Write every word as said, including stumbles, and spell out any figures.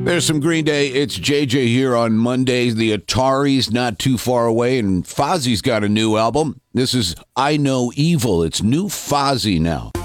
There's some Green Day. It's J J here on Monday. The Atari's not too far away, and Fozzie's got a new album. This is I Know Evil. It's new Fozzie now.